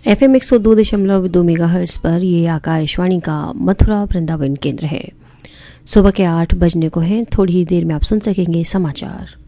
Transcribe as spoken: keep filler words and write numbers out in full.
F M एक सौ दो दशमलव दो मेगा हर्ट्स पर ये आकाशवाणी का मथुरा वृंदावन केंद्र है। सुबह के आठ बजने को हैं। थोड़ी ही देर में आप सुन सकेंगे समाचार।